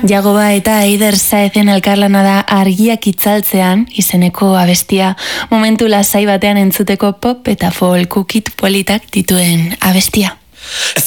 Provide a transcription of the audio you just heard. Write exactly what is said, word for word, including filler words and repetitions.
Jagoba eta Eider Saezen elkarlana da Argiak itzaltzean izeneko abestia, momentu lasai batean entzuteko pop eta folk ukit politak dituen abestia.